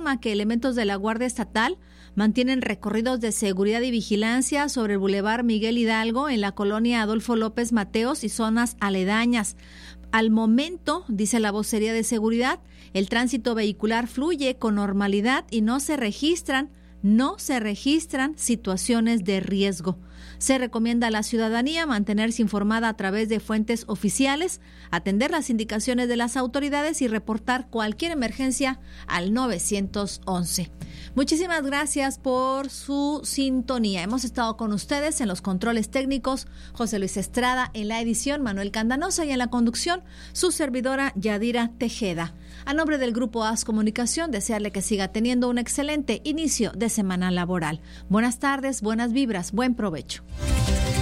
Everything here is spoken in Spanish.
informa que elementos de la Guardia Estatal mantienen recorridos de seguridad y vigilancia sobre el Boulevard Miguel Hidalgo en la colonia Adolfo López Mateos y zonas aledañas. Al momento, dice la vocería de seguridad, el tránsito vehicular fluye con normalidad y no se registran situaciones de riesgo. Se recomienda a la ciudadanía mantenerse informada a través de fuentes oficiales, atender las indicaciones de las autoridades y reportar cualquier emergencia al 911. Muchísimas gracias por su sintonía. Hemos estado con ustedes en los controles técnicos, José Luis Estrada, en la edición, Manuel Candanosa, y en la conducción, su servidora Yadira Tejeda. A nombre del Grupo AS Comunicación, desearle que siga teniendo un excelente inicio de semana laboral. Buenas tardes, buenas vibras, buen provecho.